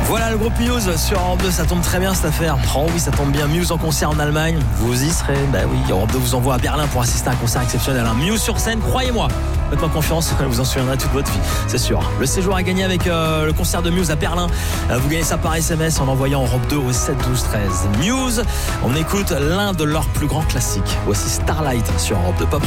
Voilà le groupe Muse sur Europe 2, ça tombe très bien cette affaire. Oh oui, ça tombe bien. Muse en concert en Allemagne, vous y serez. Bah oui, Europe 2 vous envoie à Berlin pour assister à un concert exceptionnel. Muse sur scène, croyez-moi. Faites-moi confiance, vous en souviendrez toute votre vie, c'est sûr. Le séjour à gagner avec le concert de Muse à Berlin. Vous gagnez ça par SMS en envoyant Europe 2 au 7 12 13. Muse, on écoute l'un de leurs plus grands classiques. Voici Starlight sur Europe 2 Pop.